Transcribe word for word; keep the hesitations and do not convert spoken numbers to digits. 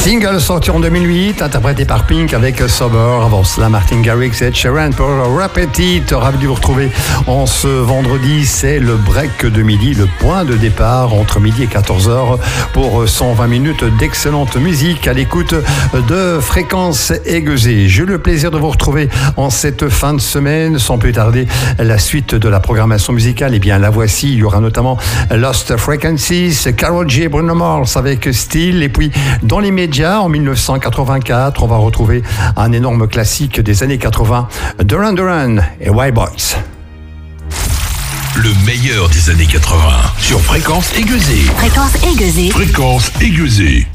Single sorti en deux mille huit, interprété par Pink avec Sober. Avant cela, Martin Garrix et Ed Sheeran pour Repeat. Ravi de vous retrouver en ce vendredi. C'est le break de midi, le point de départ entre midi et quatorze heures pour cent vingt minutes d'excellente musique à l'écoute de Fréquence Aiguisée. J'ai eu le plaisir de vous retrouver en cette fin de semaine. Sans plus tarder, la suite de la programmation musicale, eh bien la voici. Il y aura notamment Lost Frequencies, Karol G, Bruno Mars avec Steel. Et puis, dans l'immédiat, en dix-neuf cent quatre-vingt-quatre, on va retrouver un énorme classique des années quatre-vingts, Duran Duran et White Boys. Le meilleur des années quatre-vingts sur Fréquence Aiguisée. Fréquence Aiguisée. Fréquence Aiguisée.